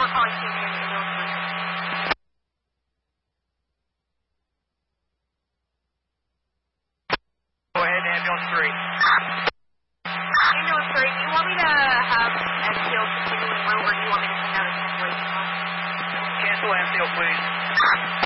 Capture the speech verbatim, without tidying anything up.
we're calling to you in ambulance three. Go ahead, ambulance three. Ambulance three, do you want me to have S T L continue en route, or do you want me to send out a cancellation? Cancel M C L, please.